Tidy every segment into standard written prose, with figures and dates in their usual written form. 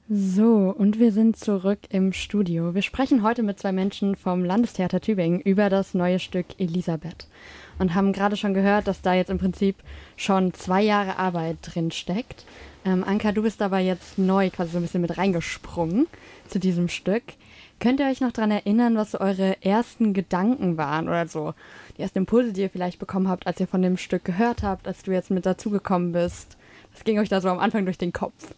So, und wir sind zurück im Studio. Wir sprechen heute mit zwei Menschen vom Landestheater Tübingen über das neue Stück Elisabeth und haben gerade schon gehört, dass da jetzt im Prinzip schon 2 Jahre Arbeit drin steckt. Anka, du bist aber jetzt neu quasi so ein bisschen mit reingesprungen zu diesem Stück. Könnt ihr euch noch daran erinnern, was so eure ersten Gedanken waren oder so die ersten Impulse, die ihr vielleicht bekommen habt, als ihr von dem Stück gehört habt, als du jetzt mit dazugekommen bist? Was ging euch da so am Anfang durch den Kopf?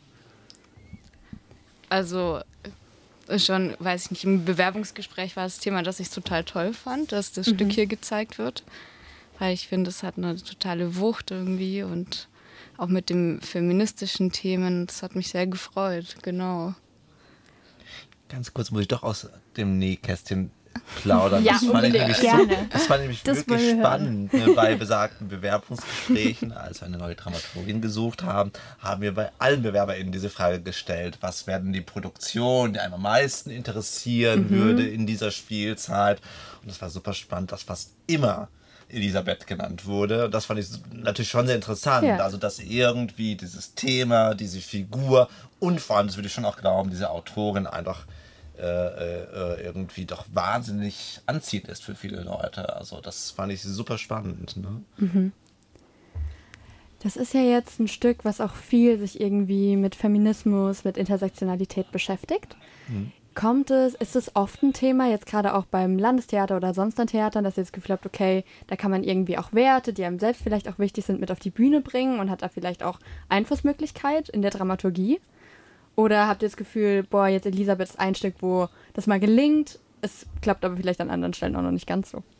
Also schon, weiß ich nicht, im Bewerbungsgespräch war das Thema, das ich total toll fand, dass das Stück hier gezeigt wird. Weil ich finde, es hat eine totale Wucht irgendwie und auch mit den feministischen Themen, das hat mich sehr gefreut, genau. Ganz kurz muss ich doch aus dem Nähkästchen plaudern. Ja, das fand ich nämlich, gerne. das fand ich nämlich Das wirklich wollen wir spannend. Bei besagten Bewerbungsgesprächen, als wir eine neue Dramaturgin gesucht haben, haben wir bei allen BewerberInnen diese Frage gestellt: Was werden die Produktionen, die einem am meisten interessieren würde in dieser Spielzeit? Und das war super spannend, dass fast immer Elisabeth genannt wurde. Das fand ich natürlich schon sehr interessant. Ja. Also, dass irgendwie dieses Thema, diese Figur und vor allem, das würde ich schon auch glauben, diese Autorin einfach irgendwie doch wahnsinnig anziehend ist für viele Leute. Also das fand ich super spannend. Ne? Das ist ja jetzt ein Stück, was auch viel sich irgendwie mit Feminismus, mit Intersektionalität beschäftigt. Ist es oft ein Thema, jetzt gerade auch beim Landestheater oder sonst an Theatern, dass ihr das Gefühl habt, okay, da kann man irgendwie auch Werte, die einem selbst vielleicht auch wichtig sind, mit auf die Bühne bringen und hat da vielleicht auch Einflussmöglichkeit in der Dramaturgie? Oder habt ihr das Gefühl, boah, jetzt Elisabeth ist ein Stück, wo das mal gelingt, es klappt aber vielleicht an anderen Stellen auch noch nicht ganz so?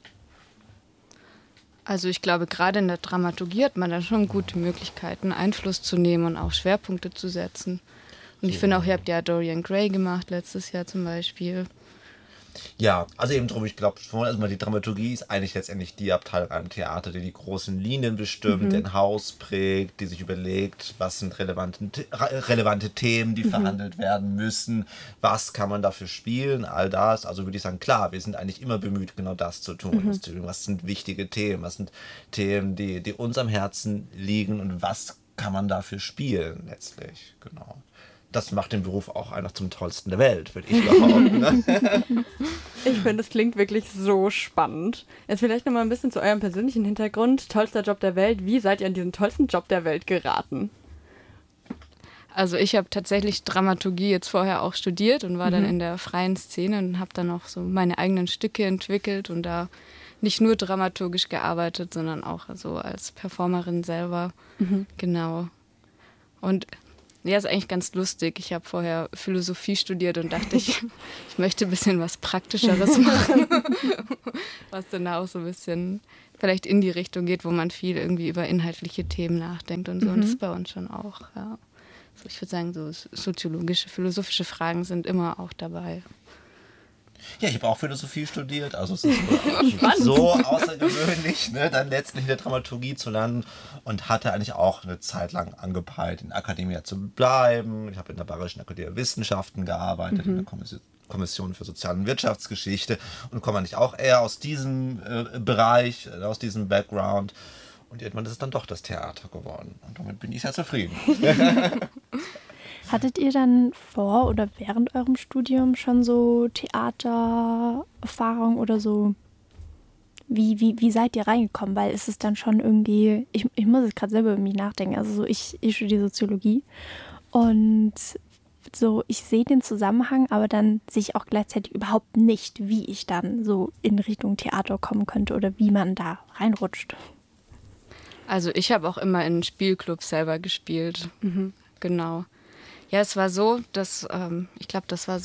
Also ich glaube, gerade in der Dramaturgie hat man dann schon gute Möglichkeiten, Einfluss zu nehmen und auch Schwerpunkte zu setzen. Und ich finde auch, ihr habt ja Dorian Gray gemacht, letztes Jahr zum Beispiel. Ja, also eben drum, ich glaube schon, also die Dramaturgie ist eigentlich letztendlich die Abteilung am Theater, die die großen Linien bestimmt, den Haus prägt, die sich überlegt, was sind relevante Themen, die verhandelt werden müssen, was kann man dafür spielen, all das. Also würde ich sagen, klar, wir sind eigentlich immer bemüht, genau das zu tun. Was sind wichtige Themen, was sind Themen, die uns am Herzen liegen und was kann man dafür spielen letztlich, genau. Das macht den Beruf auch einfach zum tollsten der Welt, würde ich behaupten. Ne? Ich finde, es klingt wirklich so spannend. Jetzt vielleicht noch mal ein bisschen zu eurem persönlichen Hintergrund. Tollster Job der Welt. Wie seid ihr an diesen tollsten Job der Welt geraten? Also ich habe tatsächlich Dramaturgie jetzt vorher auch studiert und war dann in der freien Szene und habe dann auch so meine eigenen Stücke entwickelt und da nicht nur dramaturgisch gearbeitet, sondern auch so als Performerin selber. Genau. Und ja, ist eigentlich ganz lustig. Ich habe vorher Philosophie studiert und dachte, ich möchte ein bisschen was Praktischeres machen, was dann auch so ein bisschen vielleicht in die Richtung geht, wo man viel irgendwie über inhaltliche Themen nachdenkt und so. Und das ist bei uns schon auch, ja. Also ich würde sagen, so soziologische, philosophische Fragen sind immer auch dabei. Ja, ich habe auch Philosophie studiert, also es ist nicht so außergewöhnlich, ne, dann letztlich in der Dramaturgie zu landen und hatte eigentlich auch eine Zeit lang angepeilt, in der Akademie zu bleiben. Ich habe in der Bayerischen Akademie der Wissenschaften gearbeitet, in der Kommission für Sozial- und Wirtschaftsgeschichte und komme eigentlich auch eher aus diesem Bereich, aus diesem Background. Und irgendwann ist es dann doch das Theater geworden und damit bin ich sehr zufrieden. Hattet ihr dann vor oder während eurem Studium schon so Theatererfahrung oder so? Wie seid ihr reingekommen? Weil es ist dann schon irgendwie, ich muss jetzt gerade selber über mich nachdenken. Also so ich studiere Soziologie und so ich sehe den Zusammenhang, aber dann sehe ich auch gleichzeitig überhaupt nicht, wie ich dann so in Richtung Theater kommen könnte oder wie man da reinrutscht. Also ich habe auch immer in Spielclubs selber gespielt. Genau. Ja, es war so, dass, ich glaube, das war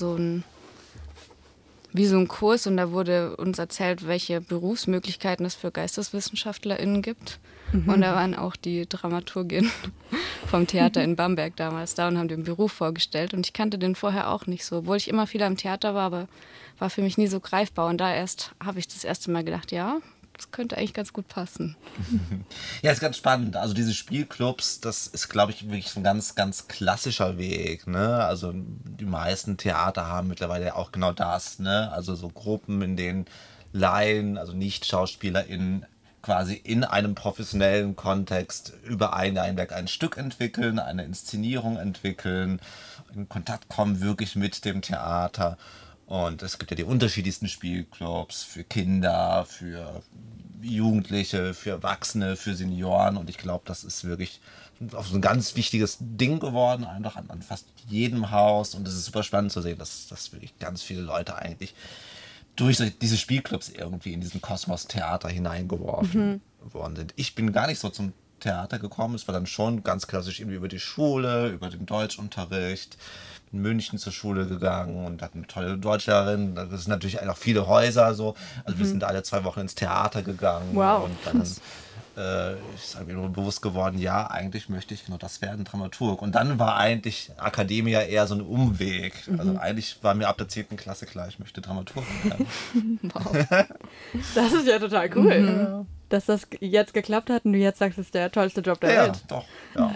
wie so ein Kurs und da wurde uns erzählt, welche Berufsmöglichkeiten es für GeisteswissenschaftlerInnen gibt. Und da waren auch die Dramaturgin vom Theater in Bamberg damals da und haben den Beruf vorgestellt. Und ich kannte den vorher auch nicht so, obwohl ich immer viel am Theater war, aber war für mich nie so greifbar. Und da erst habe ich das erste Mal gedacht, ja, das könnte eigentlich ganz gut passen. Ja, ist ganz spannend. Also diese Spielclubs, das ist, glaube ich, wirklich ein ganz, ganz klassischer Weg. Ne? Also die meisten Theater haben mittlerweile auch genau das. Ne? Also so Gruppen, in denen Laien, also Nicht-SchauspielerInnen, quasi in einem professionellen Kontext über ein Werk ein Stück entwickeln, eine Inszenierung entwickeln, in Kontakt kommen wirklich mit dem Theater. Und es gibt ja die unterschiedlichsten Spielclubs für Kinder, für Jugendliche, für Erwachsene, für Senioren. Und ich glaube, das ist wirklich auch so ein ganz wichtiges Ding geworden, einfach an fast jedem Haus. Und es ist super spannend zu sehen, dass wirklich ganz viele Leute eigentlich durch diese Spielclubs irgendwie in diesen Kosmos Theater hineingeworfen worden sind. Ich bin gar nicht so zum Theater gekommen. Es war dann schon ganz klassisch irgendwie über die Schule, über den Deutschunterricht. In München zur Schule gegangen und hatten eine tolle Deutschlehrerin. Das sind natürlich auch viele Häuser so. Also wir sind alle 2 Wochen ins Theater gegangen. Wow. Und dann ist mir nur bewusst geworden, ja, eigentlich möchte ich genau das werden, Dramaturg. Und dann war eigentlich Akademia eher so ein Umweg. Also eigentlich war mir ab der 10. Klasse klar, ich möchte Dramaturg werden. Wow. Das ist ja total cool, dass das jetzt geklappt hat und du jetzt sagst, es ist der tollste Job der Welt. Ja, doch. Ja.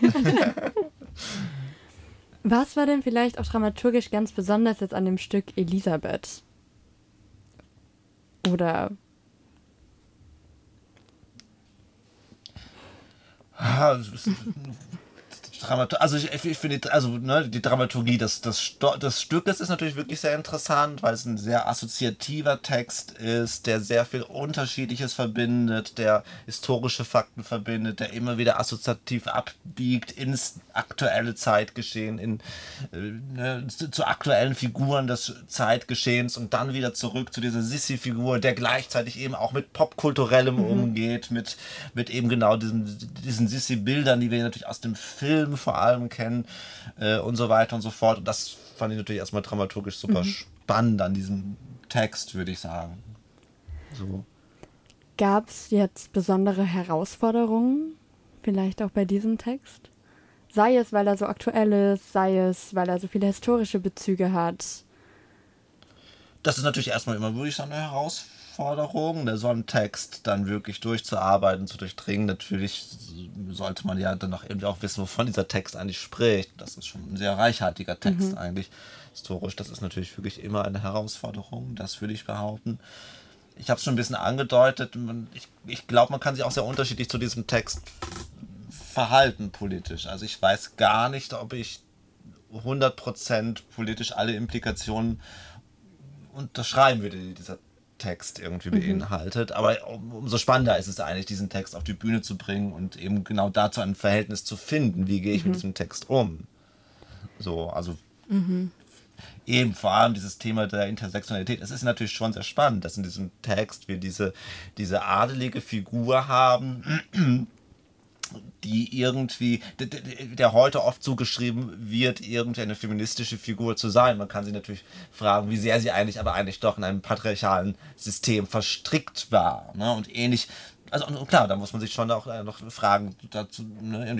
Was war denn vielleicht auch dramaturgisch ganz besonders jetzt an dem Stück Elisabeth? Oder... Also ich finde, die Dramaturgie des Stückes ist natürlich wirklich sehr interessant, weil es ein sehr assoziativer Text ist, der sehr viel Unterschiedliches verbindet, der historische Fakten verbindet, der immer wieder assoziativ abbiegt ins aktuelle Zeitgeschehen, zu aktuellen Figuren des Zeitgeschehens und dann wieder zurück zu dieser Sissi-Figur, der gleichzeitig eben auch mit Popkulturellem umgeht, mit eben genau diesen Sissi-Bildern, die wir natürlich aus dem Film vor allem kennen und so weiter und so fort. Und das fand ich natürlich erstmal dramaturgisch super spannend an diesem Text, würde ich sagen. So. Gab es jetzt besondere Herausforderungen, vielleicht auch bei diesem Text? Sei es, weil er so aktuell ist, sei es, weil er so viele historische Bezüge hat. Das ist natürlich erstmal immer, würde ich sagen, eine Herausforderung, so einen Text dann wirklich durchzuarbeiten, zu durchdringen. Natürlich sollte man ja dann auch irgendwie auch wissen, wovon dieser Text eigentlich spricht. Das ist schon ein sehr reichhaltiger Text eigentlich, historisch. Das ist natürlich wirklich immer eine Herausforderung, das würde ich behaupten. Ich habe es schon ein bisschen angedeutet. Ich glaube, man kann sich auch sehr unterschiedlich zu diesem Text verhalten politisch. Also ich weiß gar nicht, ob ich 100% politisch alle Implikationen unterschreiben würde, die dieser Text irgendwie beinhaltet. Aber umso spannender ist es eigentlich, diesen Text auf die Bühne zu bringen und eben genau dazu ein Verhältnis zu finden. Wie gehe ich mit diesem Text um? So, also eben vor allem dieses Thema der Intersektionalität. Es ist natürlich schon sehr spannend, dass in diesem Text wir diese adelige Figur haben, die irgendwie, der heute oft zugeschrieben wird, irgendwie eine feministische Figur zu sein. Man kann sich natürlich fragen, wie sehr sie eigentlich doch in einem patriarchalen System verstrickt war. Ne? Und ähnlich, also und klar, da muss man sich schon auch noch Fragen dazu, ne,